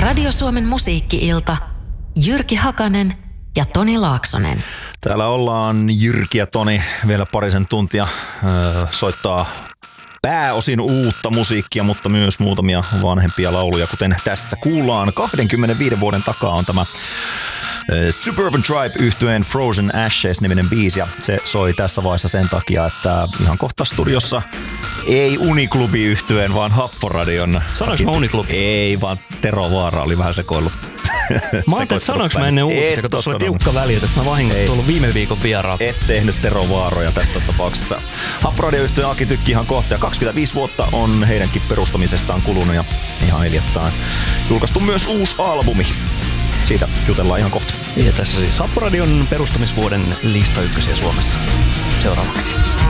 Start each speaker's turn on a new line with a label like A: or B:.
A: Radio Suomen musiikki-ilta. Jyrki Hakanen ja Toni Laaksonen.
B: Täällä ollaan Jyrki ja Toni vielä parisen tuntia soittaa pääosin uutta musiikkia, mutta myös muutamia vanhempia lauluja, kuten tässä kuullaan. 25 vuoden takaa on tämä Suburban Tribe-yhtyeen Frozen Ashes-niminen biisi, ja se soi tässä vaiheessa sen takia, että ihan kohta studiossa ei Uniklubi-yhtyeen, vaan Happoradion.
C: Sanoinko mä Uniklubi?
B: Ei, vaan Tero Vaara oli vähän sekoillut.
C: Mä ajattelin, että sanoinko mä ennen uutisia, kun tuossa oli tiukka väli, että mä vahingossa tullut viime viikon vieraan.
B: Et tehnyt Tero Vaaroja tässä tapauksessa. Happoradio-yhtyeen Aki Tykki ihan kohta, ja 25 vuotta on heidänkin perustamisestaan kulunut, ja ihan hiljattain julkaistu myös uusi albumi. Siitä jutellaan ihan kohta.
C: Ja tässä siis Happoradion perustamisvuoden lista ykkösiä Suomessa. Seuraavaksi.